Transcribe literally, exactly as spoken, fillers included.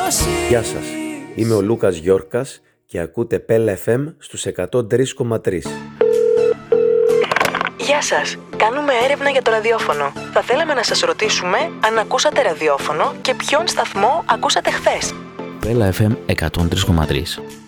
Γεια σας, είμαι ο Λούκας Γιόρκας και ακούτε Πέλα εφ εμ στους εκατόν τρία κόμμα τρία. Γεια σας, κάνουμε έρευνα για το ραδιόφωνο. Θα θέλαμε να σας ρωτήσουμε αν ακούσατε ραδιόφωνο και ποιον σταθμό ακούσατε χθες. Πέλα εφ εμ εκατόν τρία κόμμα τρία.